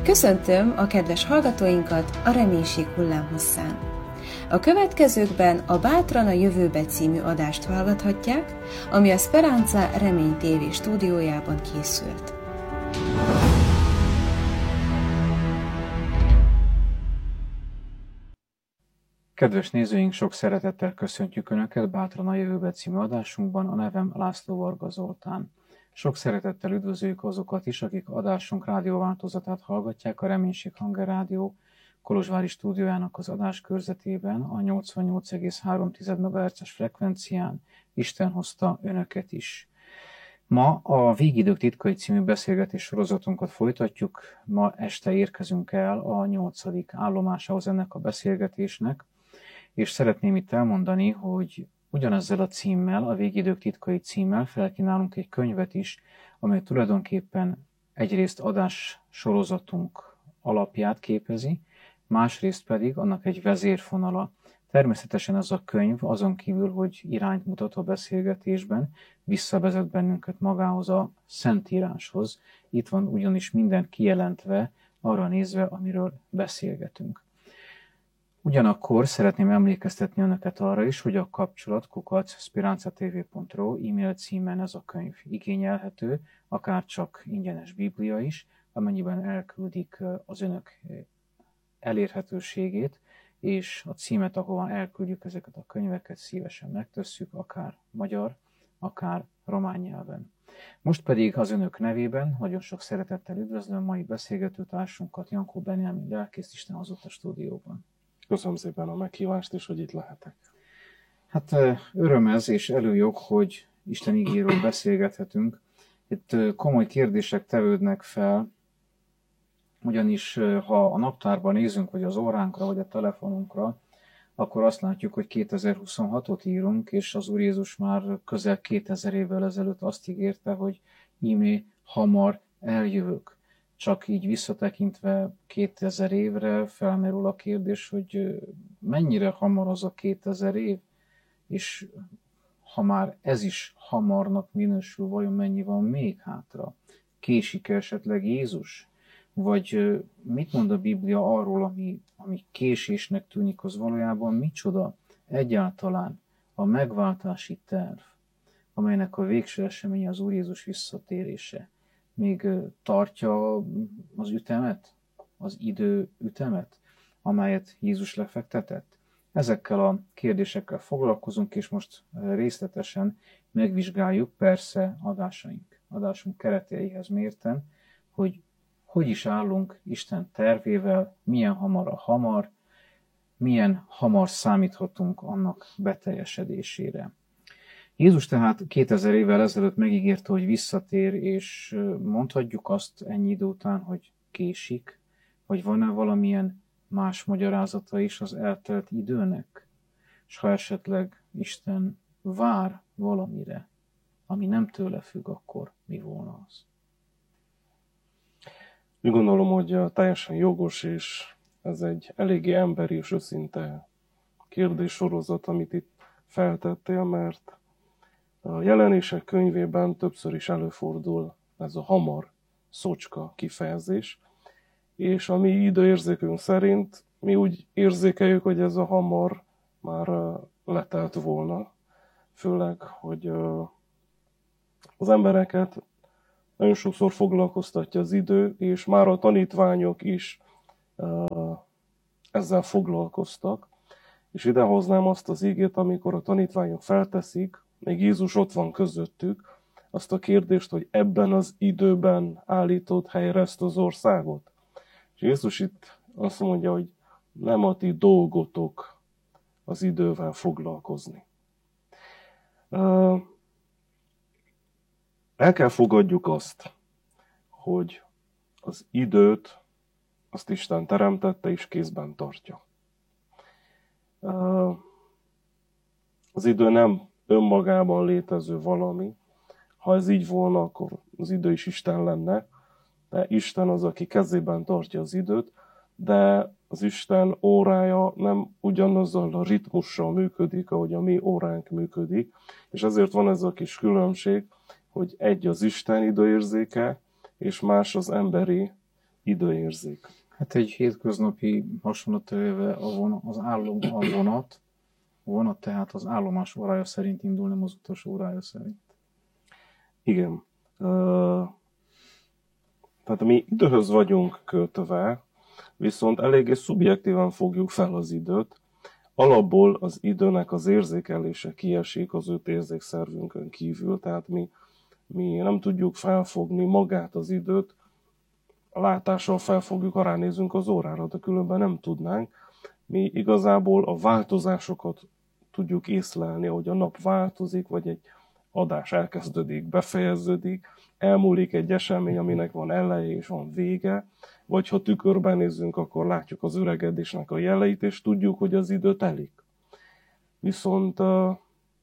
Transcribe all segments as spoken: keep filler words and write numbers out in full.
Köszöntöm a kedves hallgatóinkat a Reménység hullámhosszán. A következőkben a Bátran a jövőbe című adást hallgathatják, ami a Speranza Remény té vé stúdiójában készült. Kedves nézőink, sok szeretettel köszöntjük Önöket Bátran a jövőbe című adásunkban, a nevem László Varga Zoltán. Sok szeretettel üdvözöljük azokat is, akik adásunk rádióváltozatát hallgatják a Reménység Hange Rádió kolozsvári stúdiójának az adáskörzetében a nyolcvannyolc egész három megahertzes frekvencián. Isten hozta Önöket is. Ma a Végidők titkai című beszélgetés sorozatunkat folytatjuk. Ma este érkezünk el a nyolcadik állomásához ennek a beszélgetésnek, és szeretném itt elmondani, hogy ugyanezzel a címmel, a Végidők titkai címmel felkínálunk egy könyvet is, amely tulajdonképpen egyrészt adás sorozatunk alapját képezi, másrészt pedig annak egy vezérfonala. Természetesen ez a könyv azon kívül, hogy irányt mutat a beszélgetésben, visszavezet bennünket magához a Szentíráshoz. Itt van ugyanis minden kijelentve, arra nézve, amiről beszélgetünk. Ugyanakkor szeretném emlékeztetni Önöket arra is, hogy a kapcsolat kukac speranzatv pont ro e-mail címen ez a könyv igényelhető, akár csak ingyenes biblia is, amennyiben elküldik az Önök elérhetőségét, és a címet, ahova elküldjük ezeket a könyveket, szívesen megtesszük, akár magyar, akár román nyelven. Most pedig az Önök nevében nagyon sok szeretettel üdvözlöm mai beszélgetőtársunkat, Jankó Benjamin lelkészt, Isten hozott a stúdióban. Köszönöm szépen a meghívást, és hogy itt lehetek. Hát öröm ez, és előjog, hogy Isten igéről beszélgethetünk. Itt komoly kérdések tevődnek fel, ugyanis ha a naptárban nézünk, vagy az óránkra, vagy a telefonunkra, akkor azt látjuk, hogy kétezer-huszonhatot írunk, és az Úr Jézus már közel kétezer évvel ezelőtt azt ígérte, hogy íme hamar eljövök. Csak így visszatekintve kétezer évre felmerül a kérdés, hogy mennyire hamar az a kétezer év, és ha már ez is hamarnak minősül, vajon mennyi van még hátra? Késik esetleg Jézus? Vagy mit mond a Biblia arról, ami, ami késésnek tűnik, az valójában micsoda egyáltalán a megváltási terv, amelynek a végső eseménye az Úr Jézus visszatérése? Még tartja az ütemet, az idő ütemet, amelyet Jézus lefektetett? Ezekkel a kérdésekkel foglalkozunk, és most részletesen megvizsgáljuk, persze adásaink, adásunk kereteihez mérten, hogy hogy is állunk Isten tervével, milyen hamar a hamar, milyen hamar számíthatunk annak beteljesedésére. Jézus tehát kétezer évvel ezelőtt megígérte, hogy visszatér, és mondhatjuk azt ennyi idő után, hogy késik, vagy van-e valamilyen más magyarázata is az eltelt időnek? És ha esetleg Isten vár valamire, ami nem tőle függ, akkor mi volna az? Úgy gondolom, hogy teljesen jogos, és ez egy eléggé emberi és őszinte kérdéssorozat, amit itt feltettél, mert a Jelenések könyvében többször is előfordul ez a hamar szócska kifejezés, és a mi időérzékünk szerint mi úgy érzékeljük, hogy ez a hamar már letelt volna, főleg, hogy az embereket nagyon sokszor foglalkoztatja az idő, és már a tanítványok is ezzel foglalkoztak. És idehoznám azt az igét, amikor a tanítványok felteszik, még Jézus ott van közöttük, azt a kérdést, hogy ebben az időben állított helyre ezt az országot. És Jézus itt azt mondja, hogy nem a ti dolgotok az idővel foglalkozni. El kell fogadjuk azt, hogy az időt azt Isten teremtette és kézben tartja. Az idő nem önmagában létező valami. Ha ez így volna, akkor az idő is Isten lenne, de Isten az, aki kezében tartja az időt, de az Isten órája nem ugyanazzal a ritmussal működik, ahogy a mi óránk működik, és ezért van ez a kis különbség, hogy egy az Isten időérzéke, és más az emberi időérzék? Hát egy hétköznapi hasonlat élve a vonat, az állom, a vonat, a vonat tehát az állomás órája szerint indul, nem az utas órája szerint. Igen. Uh, tehát mi időhöz vagyunk kötve, viszont eléggé szubjektívan fogjuk fel az időt. Alapból az időnek az érzékelése kiesik az öt érzékszervünkön kívül, tehát mi, mi nem tudjuk felfogni magát az időt, a látással felfogjuk, ha ránézünk az órára, de különben nem tudnánk. Mi igazából a változásokat tudjuk észlelni, hogy a nap változik, vagy egy adás elkezdődik, befejeződik, elmúlik egy esemény, aminek van eleje és van vége, vagy ha tükörben nézzünk, akkor látjuk az öregedésnek a jeleit, és tudjuk, hogy az idő telik. Viszont uh,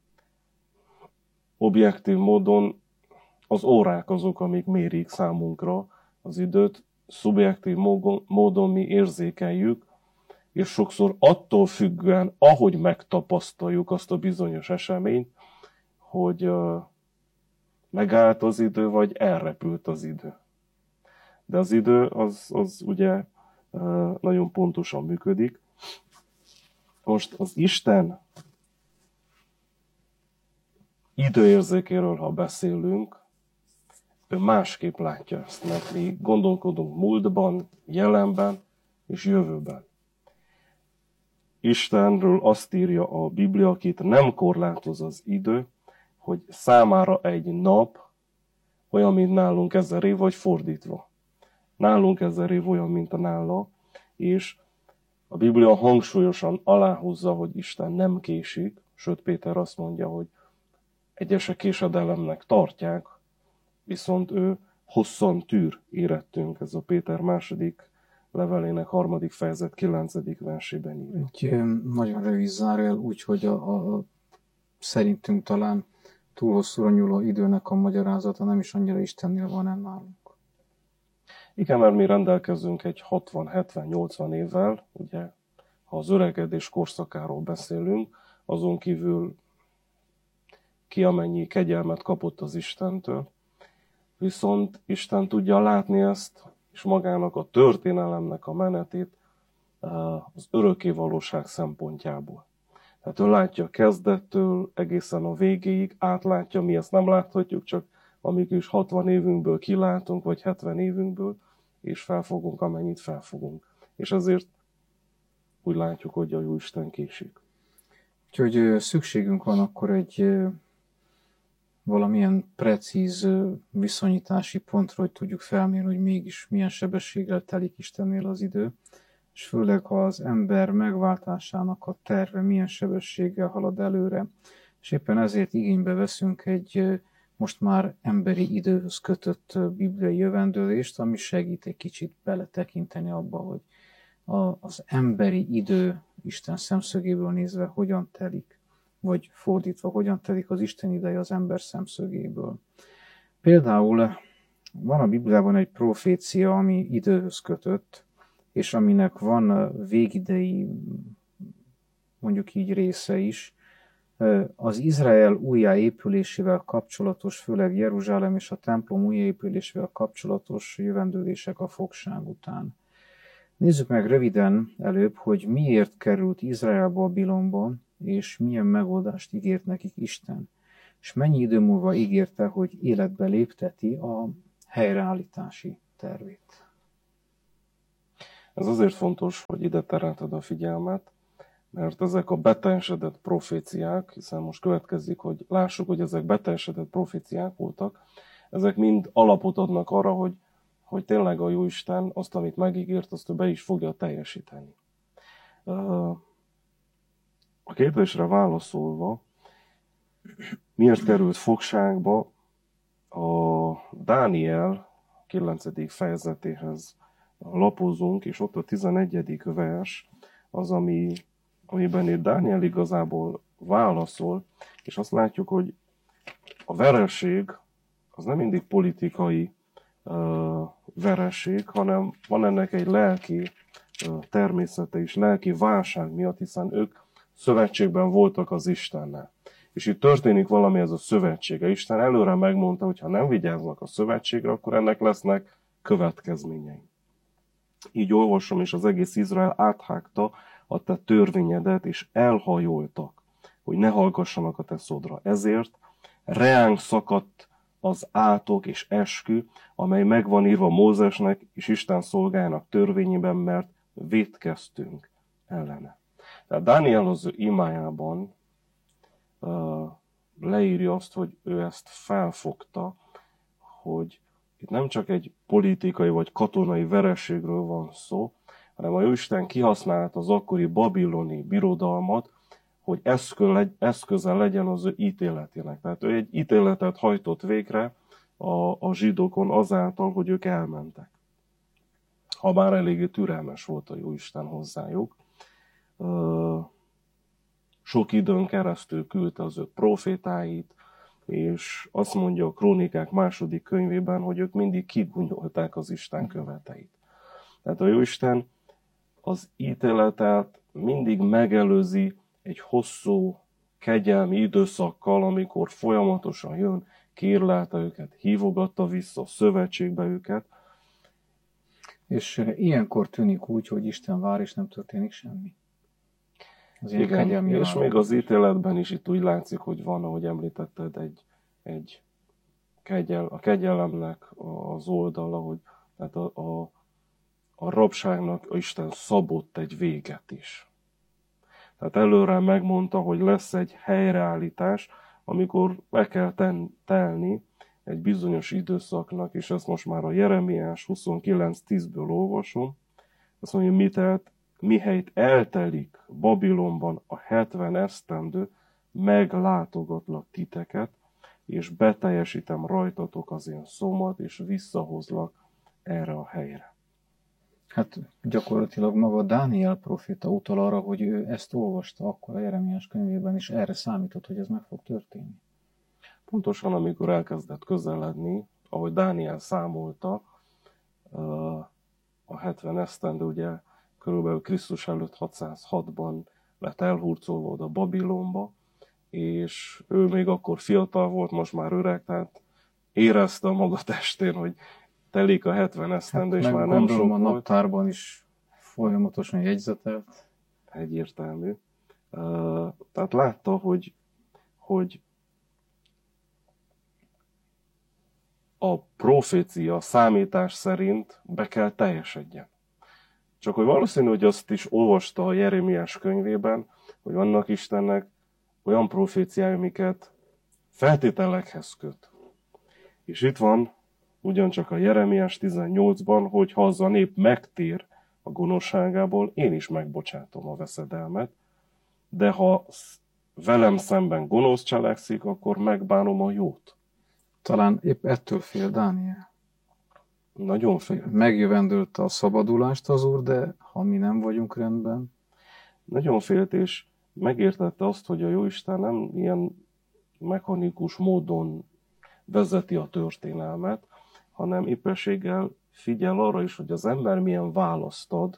objektív módon az órák azok, amik mérik számunkra az időt, szubjektív módon mi érzékeljük, és sokszor attól függően, ahogy megtapasztaljuk azt a bizonyos eseményt, hogy uh, megállt az idő, vagy elrepült az idő. De az idő az, az ugye uh, nagyon pontosan működik. Most az Isten időérzékéről, ha beszélünk, ő másképp látja ezt, mert mi gondolkodunk múltban, jelenben és jövőben. Istenről azt írja a Biblia, akit nem korlátoz az idő, hogy számára egy nap olyan, mint nálunk ezer év, vagy fordítva. Nálunk ezer év olyan, mint a nála, és a Biblia hangsúlyosan aláhúzza, hogy Isten nem késik, sőt Péter azt mondja, hogy egyesek késedelemnek tartják, viszont ő hosszan tűr, érettünk. Ez a Péter második levelének harmadik fejezet kilencedik versében írja. Egy nagyon rövid zárójel, úgyhogy a, a, szerintünk talán túl hosszúra nyúló időnek a magyarázata nem is annyira Istennél van el nálunk. Igen, mert mi rendelkezünk egy hatvan, hetven, nyolcvan évvel, ugye, ha az öregedés korszakáról beszélünk, azon kívül ki amennyi kegyelmet kapott az Istentől, viszont Isten tudja látni ezt, és magának a történelemnek a menetét az örökké valóság szempontjából. Tehát ő látja kezdettől egészen a végéig, átlátja, mi ezt nem láthatjuk, csak amíg is hatvan évünkből kilátunk, vagy hetven évünkből, és felfogunk, amennyit felfogunk. És ezért úgy látjuk, hogy a Jóisten késik. Úgyhogy szükségünk van akkor egy valamilyen precíz viszonyítási pontra, hogy tudjuk felmérni, hogy mégis milyen sebességgel telik Istennél az idő, és főleg, ha az ember megváltásának a terve milyen sebességgel halad előre, és éppen ezért igénybe veszünk egy most már emberi időhöz kötött bibliai jövendőlést, ami segít egy kicsit beletekinteni abba, hogy az emberi idő Isten szemszögéből nézve hogyan telik, vagy fordítva, hogyan telik az Isten ideje az ember szemszögéből. Például van a Bibliában egy profécia, ami időhöz kötött, és aminek van végidei, mondjuk így része is, az Izrael újjáépülésével kapcsolatos, főleg Jeruzsálem és a templom újjáépülésével kapcsolatos jövendőlések a fogság után. Nézzük meg röviden előbb, hogy miért került Izrael Babilonba, és milyen megoldást ígért nekik Isten. És mennyi idő múlva ígérte, hogy életbe lépteti a helyreállítási tervét. Ez azért fontos, hogy ide terelted a figyelmet, mert ezek a beteljesedett proféciák, hiszen most következik, hogy lássuk, hogy ezek beteljesedett proféciák voltak, ezek mind alapot adnak arra, hogy, hogy tényleg a Jóisten azt, amit megígért, azt ő be is fogja teljesíteni. A kérdésre válaszolva, miért került fogságba, a Dániel kilencedik fejezetéhez lapozunk, és ott a tizenegyedik vers az, ami, amiben itt Dániel igazából válaszol, és azt látjuk, hogy a vereség az nem mindig politikai uh, vereség, hanem van ennek egy lelki uh, természete is, lelki válság miatt, hiszen ők szövetségben voltak az Istennel. És itt történik valami, ez a szövetsége. Isten előre megmondta, hogy ha nem vigyáznak a szövetségre, akkor ennek lesznek következményei. így olvasom, és az egész Izrael áthágta a te törvényedet, és elhajoltak, hogy ne hallgassanak a te szódra. Ezért reánk szakadt az átok és eskü, amely megvan írva Mózesnek és Isten szolgájának törvényében, mert vétkeztünk ellene. Tehát Dániel az ő imájában uh, leírja azt, hogy ő ezt felfogta, hogy itt nem csak egy politikai vagy katonai vereségről van szó, hanem a Jóisten kihasználta az akkori babiloni birodalmat, hogy eszköze legyen az ő ítéletének. Tehát ő egy ítéletet hajtott végre a, a zsidókon azáltal, hogy ők elmentek. Habár eléggé türelmes volt a Jóisten hozzájuk. Sok időn keresztül küldte az ő profétáit, és azt mondja a Krónikák második könyvében, hogy ők mindig kigúnyolták az Isten követeit. Tehát a Jóisten az ítéletet mindig megelőzi egy hosszú, kegyelmi időszakkal, amikor folyamatosan jön, kérlelte őket, hívogatta vissza a szövetségbe őket. És ilyenkor tűnik úgy, hogy Isten vár, és nem történik semmi. Az igen, és még az ítéletben is itt úgy látszik, hogy van, ahogy említetted, egy, egy kegyel, a kegyelemnek az oldala, hogy tehát a, a, a rabságnak a Isten szabott egy véget is. Tehát előre megmondta, hogy lesz egy helyreállítás, amikor be kell ten, telni egy bizonyos időszaknak, és ezt most már a Jeremiás huszonkilenc tízből olvasom. Azt mondja, mi telt, mihelyt eltelik Babilonban a hetven esztendő, meglátogatlak titeket, és beteljesítem rajtatok az én szómat, és visszahozlak erre a helyre. Hát gyakorlatilag maga Dániel proféta utal arra, hogy ő ezt olvasta akkor a Jeremiás könyvében, és erre számított, hogy ez meg fog történni. Pontosan amikor elkezdett közeledni, ahogy Dániel számolta, a hetven esztendő, ugye körülbelül Krisztus előtt hatszázhatban lett elhurcolva oda Babilonba, és ő még akkor fiatal volt, most már öreg, tehát érezte a maga testén, hogy telik a hetven esztendő, hát és már nem sok a volt. naptárban is folyamatosan jegyzetelt. Egyértelmű. Tehát látta, hogy, hogy a profécia a számítás szerint be kell teljesedjen. Csak hogy valószínű, hogy azt is olvasta a Jeremiás könyvében, hogy vannak Istennek olyan proféciái, amiket feltételekhez köt. És itt van ugyancsak a Jeremiás tizennyolcban, hogy ha az a nép megtér a gonoszságából, én is megbocsátom a veszedelmet, de ha velem szemben gonosz cselekszik, akkor megbánom a jót. Talán épp ettől fél Dániel. Nagyon fél. Megjövendőlte a szabadulást az Úr, de ha mi nem vagyunk rendben. Nagyon félt, és megértette azt, hogy a Jóisten nem ilyen mechanikus módon vezeti a történelmet, hanem éppenséggel figyel arra is, hogy az ember milyen választ ad,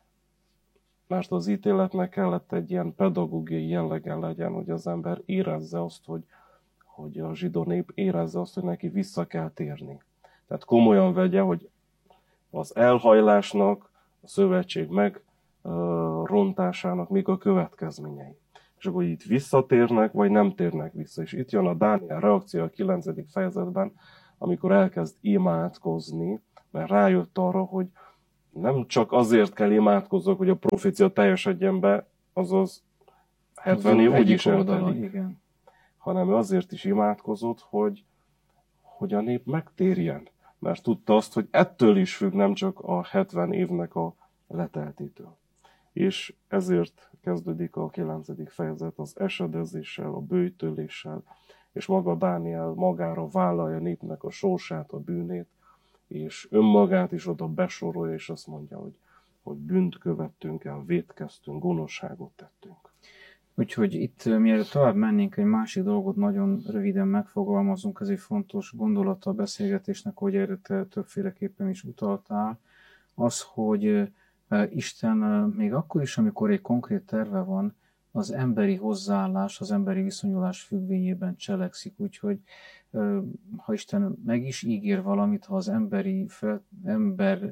mert az ítéletnek kellett egy ilyen pedagógiai jellege legyen, hogy az ember érezze azt, hogy, hogy a zsidó nép érezze azt, hogy neki vissza kell térni. Tehát komolyan vegye, hogy az elhajlásnak, a szövetség megrontásának mik a következményei. És akkor itt visszatérnek, vagy nem térnek vissza. És itt jön a Dániel reakció a kilencedik fejezetben, amikor elkezd imádkozni, mert rájött arra, hogy nem csak azért kell imádkozzak, hogy a profécia teljesedjen be, azaz hetven év úgyis eltelik, hanem azért is imádkozott, hogy, hogy a nép megtérjen. Mert tudta azt, hogy ettől is függ, nem csak a hetven évnek a leteltétől. És ezért kezdődik a kilencedik fejezet az esedezéssel, a bőjtöléssel, és maga Dániel magára vállalja a népnek a sorsát, a bűnét, és önmagát is oda besorolja, és azt mondja, hogy, hogy bűnt követtünk el, vétkeztünk, gonoszságot tettünk. Úgyhogy itt, mielőtt tovább mennénk, egy másik dolgot nagyon röviden megfogalmazunk, ez egy fontos gondolata a beszélgetésnek, hogy erre te többféleképpen is utaltál, az, hogy Isten még akkor is, amikor egy konkrét terve van, az emberi hozzáállás, az emberi viszonyulás függvényében cselekszik, úgyhogy ha Isten meg is ígér valamit, ha az emberi fel, ember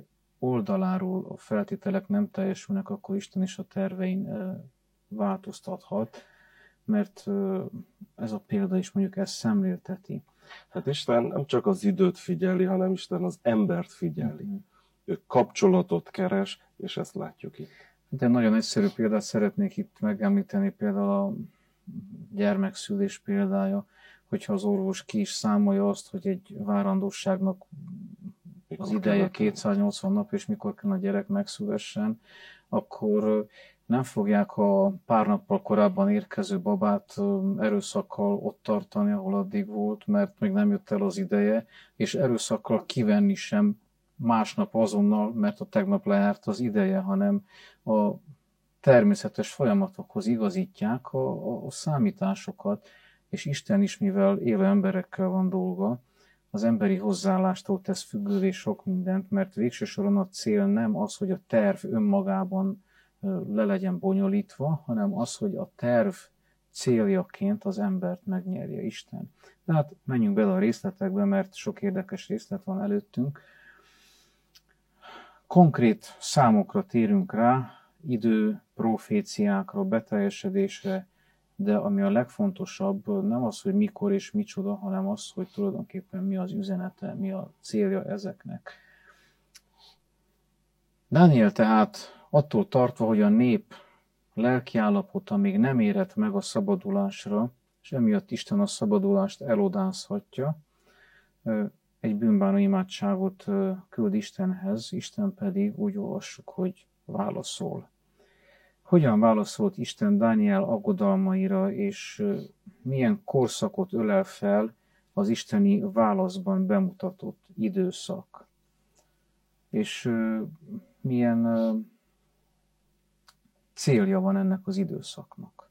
oldaláról a feltételek nem teljesülnek, akkor Isten is a tervein változtathat, mert ez a példa is mondjuk ezt szemlélteti. Hát Isten nem csak az időt figyeli, hanem Isten az embert figyeli. Mm-hmm. Ő kapcsolatot keres, és ezt látjuk itt. De nagyon egyszerű példát szeretnék itt megemlíteni, például a gyermekszülés példája, hogyha az orvos ki is számolja azt, hogy egy várandóságnak mikor az ideje kétszáznyolcvan nap, és mikor kell a gyerek megszülessen, akkor nem fogják a pár nappal korábban érkező babát erőszakkal ott tartani, ahol addig volt, mert még nem jött el az ideje, és erőszakkal kivenni sem másnap azonnal, mert a tegnap lejárt az ideje, hanem a természetes folyamatokhoz igazítják a, a, a számításokat, és Isten is, mivel élő emberekkel van dolga, az emberi hozzáállástól tesz függővé sok mindent, mert végső soron a cél nem az, hogy a terv önmagában le legyen bonyolítva, hanem az, hogy a terv céljaként az embert megnyerje Isten. De hát menjünk bele a részletekbe, mert sok érdekes részlet van előttünk. Konkrét számokra térünk rá, idő, proféciákra, beteljesedésre, de ami a legfontosabb, nem az, hogy mikor és micsoda, hanem az, hogy tulajdonképpen mi az üzenete, mi a célja ezeknek. Dániel tehát attól tartva, hogy a nép lelkiállapota még nem érett meg a szabadulásra, és emiatt Isten a szabadulást elodázhatja, egy bűnbánó imádságot küld Istenhez, Isten pedig úgy olvassuk, hogy válaszol. Hogyan válaszolt Isten Dániel aggodalmaira, és milyen korszakot ölel fel az isteni válaszban bemutatott időszak? És milyen célja van ennek az időszaknak?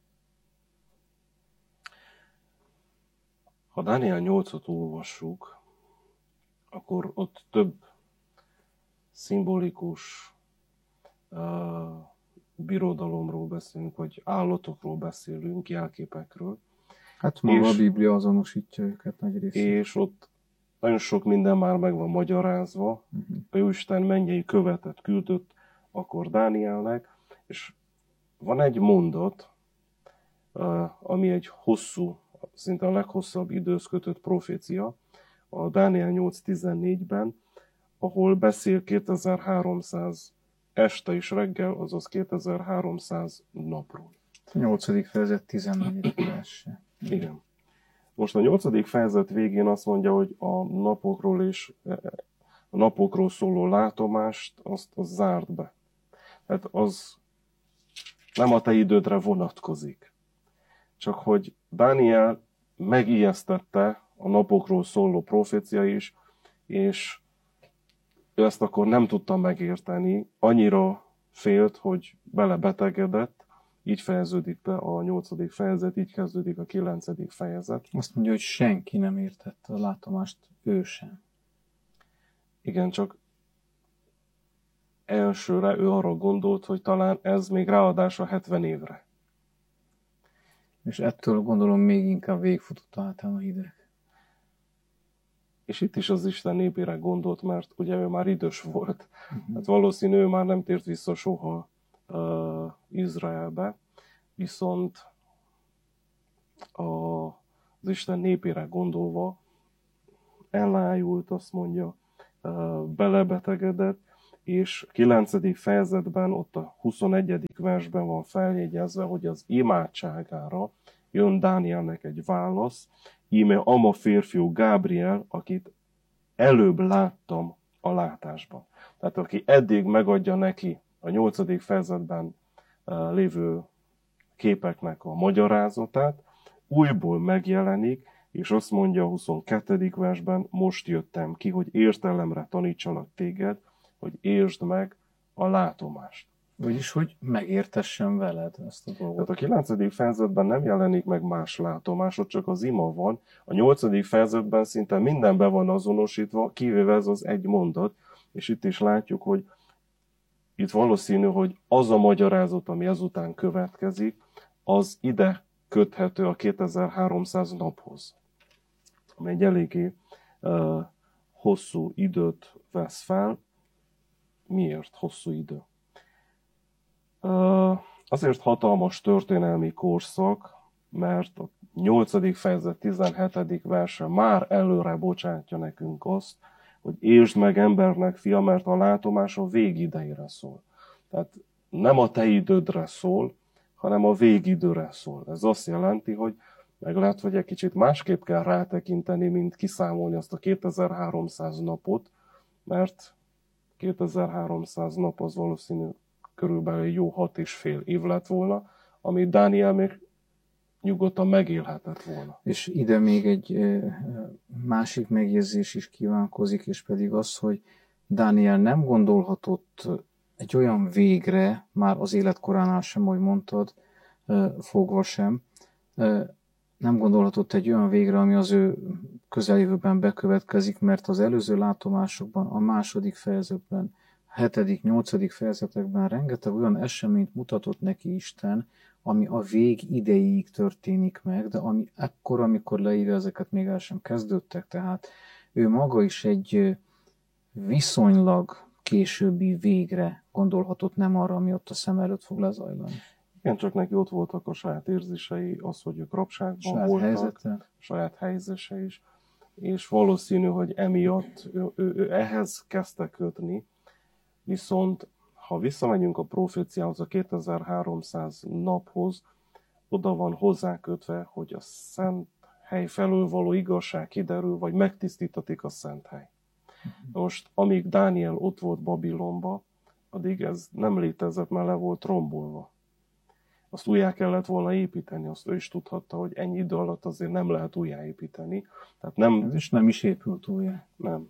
Ha Dániel nyolcot olvassuk, akkor ott több szimbolikus uh, birodalomról beszélünk, vagy állatokról beszélünk, jelképekről. Hát maga és, a Biblia azonosítja őket nagy részét. És ott nagyon sok minden már meg van magyarázva. Uh-huh. A Jóisten mennyei követet küldött akkor Dánielnek, és van egy mondat, ami egy hosszú, szinte a leghosszabb idősz kötött profécia, a Dániel nyolc tizennégyben, ahol beszél kétezer-háromszáz este és reggel, azaz kétezer-háromszáz napról. A nyolcadik fejezet tizennegyedik verse. Igen. Most a nyolcadik fejezet végén azt mondja, hogy a napokról és a napokról szóló látomást azt, azt zárt be. Tehát az nem a te idődre vonatkozik. Csak hogy Dániel megijesztette a napokról szóló profécia is, és ő ezt akkor nem tudta megérteni, annyira félt, hogy belebetegedett, így fejeződik be a nyolcadik fejezet, így kezdődik a kilencedik fejezet. Azt mondja, hogy senki nem értette a látomást, ő sem. Igen, csak elsőre ő arra gondolt, hogy talán ez még ráadásul hetven évre. És ettől gondolom még inkább végigfutott általán a hideg. És itt is az Isten népére gondolt, mert ugye ő már idős volt. Uh-huh. Hát valószínű, ő már nem tért vissza soha uh, Izraelbe, viszont a, az Isten népére gondolva elájult, azt mondja, uh, belebetegedett, és a kilencedik fejezetben, ott a huszonegyedik versben van feljegyezve, hogy az imádságára jön Dánielnek egy válasz, íme ama férfiú Gábriel, akit előbb láttam a látásban. Tehát aki eddig megadja neki a nyolcadik fejezetben uh, lévő képeknek a magyarázatát, újból megjelenik, és azt mondja a huszonkettedik versben, most jöttem ki, hogy értelemre tanítsalak téged, hogy értsd meg a látomást. Vagyis, hogy megértessen veled ezt a dolgot. Tehát a kilencedik fejezetben nem jelenik meg más látomásod, csak az ima van. A nyolcadik fejezetben szinte minden be van azonosítva, kivéve ez az egy mondat, és itt is látjuk, hogy itt valószínű, hogy az a magyarázat, ami ezután következik, az ide köthető a kétezer-háromszáz naphoz. Ami egy eléggé uh, hosszú időt vesz fel, miért hosszú idő? Azért hatalmas történelmi korszak, mert a nyolcadik fejezet tizenhetedik verse már előre bocsátja nekünk azt, hogy értsd meg embernek, fia, mert a látomás a végidejére szól. Tehát nem a te idődre szól, hanem a végidőre szól. Ez azt jelenti, hogy meg lehet, hogy egy kicsit másképp kell rátekinteni, mint kiszámolni azt a kétezer-háromszáz napot, mert kétezer-háromszáz nap az valószínű körülbelül jó hat és fél év lett volna, amit Dániel még nyugodtan megélhetett volna. És ide még egy másik megjegyzés is kívánkozik, és pedig az, hogy Dániel nem gondolhatott egy olyan végre, már az életkoránál sem, ahogy mondtad, fogva sem, nem gondolhatott egy olyan végre, ami az ő közeljövőben bekövetkezik, mert az előző látomásokban, a második fejezetben, hetedik, nyolcadik fejezetekben rengeteg olyan eseményt mutatott neki Isten, ami a vég idejéig történik meg, de ami ekkor, amikor leírja, ezeket még el sem kezdődtek, tehát ő maga is egy viszonylag későbbi végre gondolhatott, nem arra, ami ott a szem előtt fog lezajlani. Igen, csak neki ott voltak a saját érzései, az, hogy ők rabságban saját voltak, helyzete. saját helyzete is, és valószínű, hogy emiatt ő, ő, ő ehhez kezdte kötni, viszont ha visszamegyünk a proféciához, a kétezer-háromszáz naphoz, oda van hozzákötve, hogy a szent hely felől való igazság kiderül, vagy megtisztítatik a szent hely. Most, amíg Dániel ott volt Babilonba, addig ez nem létezett, mert le volt rombolva. Azt újjá kellett volna építeni, azt ő is tudhatta, hogy ennyi idő alatt azért nem lehet újjáépíteni. Tehát nem, Ez is nem is épült újjá. Nem.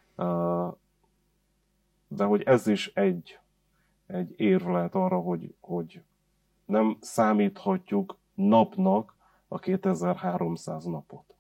De hogy ez is egy, egy érv lehet arra, hogy, hogy nem számíthatjuk napnak a kétezer-háromszáz napot.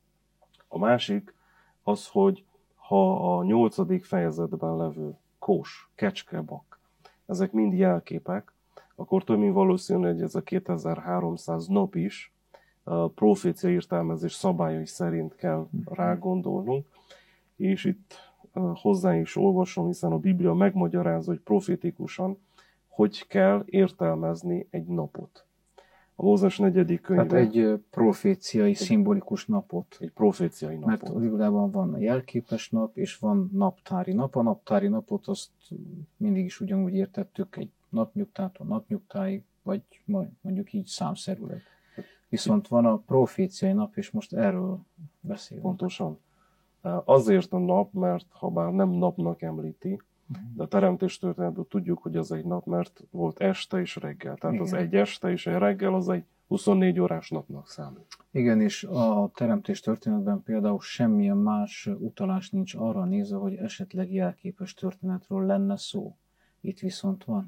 A másik az, hogy ha a nyolcadik fejezetben levő kós, kecskebak, ezek mind jelképek, akkor több mint valószínű, hogy ez a kétezer-háromszáz nap is a profécia értelmezés szabályai szerint kell rágondolnunk, és itt hozzá is olvasom, hiszen a Biblia megmagyarázza, hogy profétikusan, hogy kell értelmezni egy napot. A Mózes negyedik könyve... Tehát egy proféciai, egy, szimbolikus napot. Egy proféciai napot. Mert a Bibliában van a jelképes nap, és van naptári nap. A naptári napot azt mindig is ugyanúgy értettük, egy napnyugtától napnyugtáig, vagy mondjuk így számszerűleg. Viszont van a proféciai nap, és most erről beszélünk. Pontosan. Azért a nap, mert ha bár nem napnak említi, de a teremtés történetből tudjuk, hogy az egy nap, mert volt este és reggel. Tehát igen. Az egy este és egy reggel, az egy huszonnégy órás napnak számít. Igen, és a teremtés történetben például semmilyen más utalás nincs arra nézve, hogy esetleg jelképes történetről lenne szó. Itt viszont van.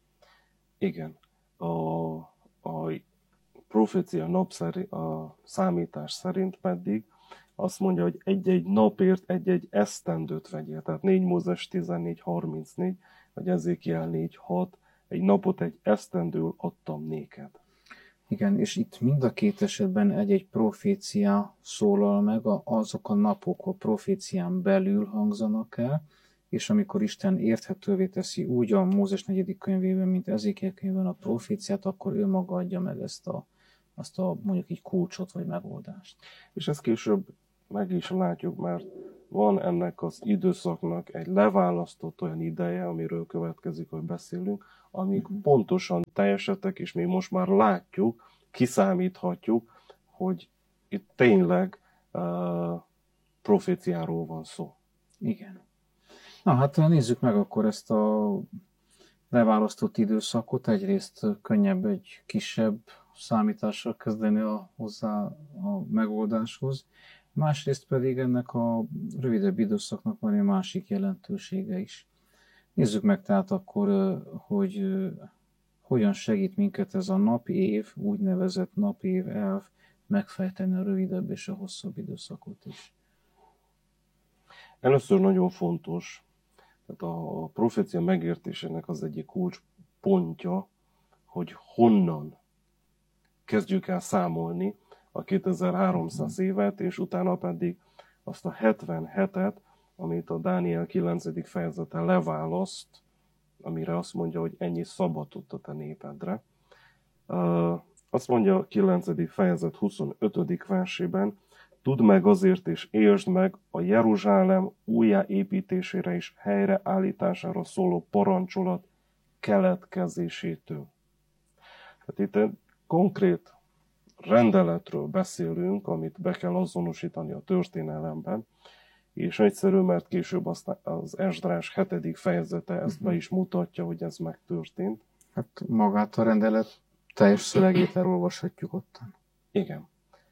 Igen. A, a profécia nap szerint, a számítás szerint pedig azt mondja, hogy egy-egy napért egy-egy esztendőt vegyél. Tehát négy Mózes tizennégy harmincnégy, vagy Ezékiel négy hat, egy napot egy esztendőül adtam néked. Igen, és itt mind a két esetben egy-egy profécia szólal meg, azok a napok a profécián belül hangzanak el, és amikor Isten érthetővé teszi úgy a Mózes negyedik könyvében, mint Ezékiel könyvben a proféciát, akkor ő maga adja meg ezt a, azt a mondjuk így kulcsot vagy megoldást. És ezt később meg is látjuk, mert van ennek az időszaknak egy leválasztott olyan ideje, amiről következik, hogy beszélünk, amíg uh-huh. pontosan teljesedtek, és még most már látjuk, kiszámíthatjuk, hogy itt tényleg uh, proféciáról van szó. Igen. Na hát nézzük meg akkor ezt a leválasztott időszakot. Egyrészt könnyebb egy kisebb számítással kezdeni a, hozzá a megoldáshoz. Másrészt pedig ennek a rövidebb időszaknak van egy másik jelentősége is. Nézzük meg tehát akkor, hogy hogyan segít minket ez a napév, úgynevezett napév elv megfejteni a rövidebb és a hosszabb időszakot is. Először nagyon fontos, tehát a profécia megértésének az egyik kulcs pontja, hogy honnan kezdjük el számolni a kétezer-háromszáz évet, és utána pedig azt a hetven hetet, amit a Dániel kilencedik fejezete leválaszt, amire azt mondja, hogy ennyi szabatot a te népedre. Azt mondja a kilencedik fejezet huszonötödik versében, tudd meg azért és élsd meg a Jeruzsálem újjáépítésére és helyreállítására szóló parancsolat keletkezésétől. Tehát itt egy konkrét rendeletről beszélünk, amit be kell azonosítani a történelemben, és egyszerű, mert később az Esdrás hetedik fejezete ezt be is mutatja, hogy ez megtörtént. Hát magát a rendelet teljes szövegét elolvashatjuk ottan. Igen.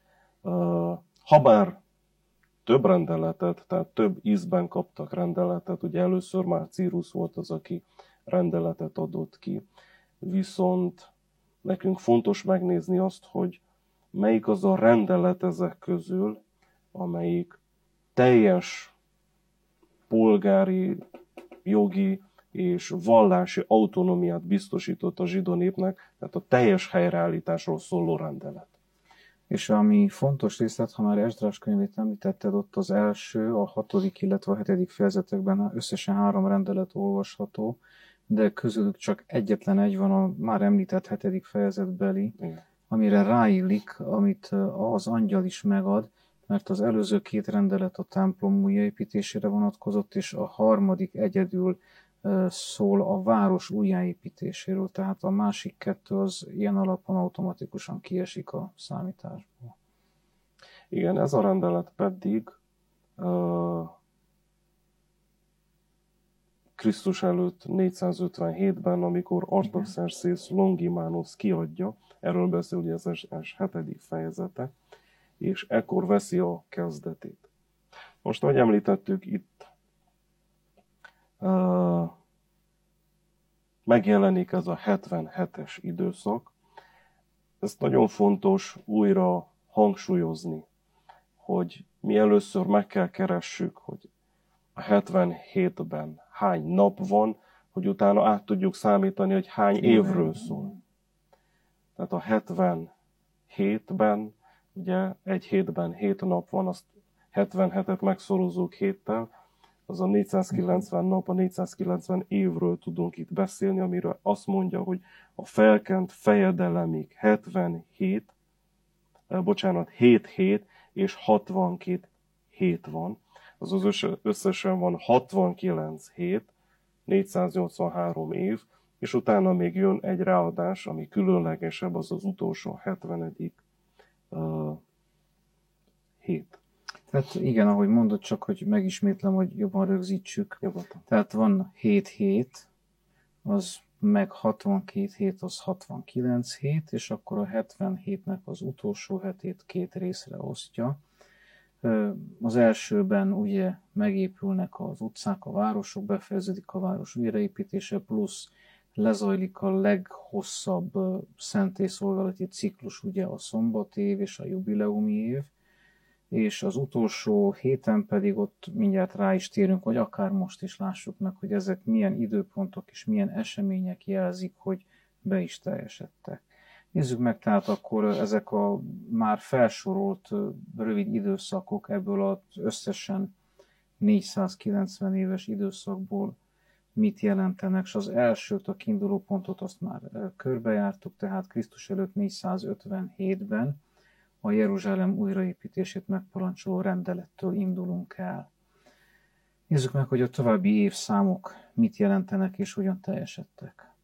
Habár több rendeletet, tehát több ízben kaptak rendeletet, ugye először már Círus volt az, aki rendeletet adott ki, viszont nekünk fontos megnézni azt, hogy melyik az a rendelet ezek közül, amelyik teljes polgári, jogi és vallási autonómiát biztosított a zsidó népnek, tehát a teljes helyreállításról szóló rendelet. És ami fontos részlet, ha már Esdrás könyvét említetted, ott az első, a hatodik, illetve a hetedik fejezetekben összesen három rendelet olvasható, de közülük csak egyetlen egy van a már említett hetedik fejezetbeli, Igen. amire ráillik, amit az angyal is megad, mert az előző két rendelet a templom újjáépítésére vonatkozott, és a harmadik egyedül szól a város újjáépítéséről, tehát a másik kettő az ilyen alapon automatikusan kiesik a számításból. Igen, ez a rendelet pedig uh, Krisztus előtt négyszázötvenhétben, amikor Artaxerxes Longimanus kiadja, erről beszél ugye az es hetedik fejezete, és ekkor veszi a kezdetét. Most, ahogy említettük, itt uh, megjelenik ez a hetvenhetes időszak. Ezt nagyon fontos újra hangsúlyozni, hogy mi először meg kell keressük, hogy a hetvenhétben hány nap van, hogy utána át tudjuk számítani, hogy hány évről szól. Tehát a hetvenhétben, ugye egy hétben hét nap van, azt hetvenhetet megszorozzuk héttel, az a négyszázkilencven nap, a négyszázkilencven évről tudunk itt beszélni, amiről azt mondja, hogy a felkent fejedelemig hetvenhét, eh, bocsánat, hét hét és hatvankét hét van. Az az összesen van hatvankilenc hét, négyszáznyolcvanhárom év, és utána még jön egy ráadás, ami különlegesebb, az az utolsó hetvenedik uh, hét. Tehát igen, ahogy mondod, csak hogy megismétlem, hogy jobban rögzítsük. Nyugodtan. Tehát van hét hét, az meg hatvankét hét, az hatvankilenc hét, és akkor a hetvenhétnek az utolsó hetét két részre osztja. Az elsőben ugye megépülnek az utcák, a városok, befejeződik a város újraépítése, plusz lezajlik a leghosszabb szentélyszolgálati ciklus, ugye a szombatév és a jubileumi év, és az utolsó héten pedig ott mindjárt rá is térünk, hogy akár most is lássuk meg, hogy ezek milyen időpontok és milyen események jelzik, hogy be is teljesedtek. Nézzük meg tehát akkor ezek a már felsorolt rövid időszakok ebből az összesen négyszázkilencven éves időszakból mit jelentenek, és az elsőt, a kiinduló pontot azt már körbejártuk, tehát Krisztus előtt négyszázötvenhétben a Jeruzsálem újraépítését megparancsoló rendelettől indulunk el. Nézzük meg, hogy a további évszámok mit jelentenek és hogyan teljesedtek.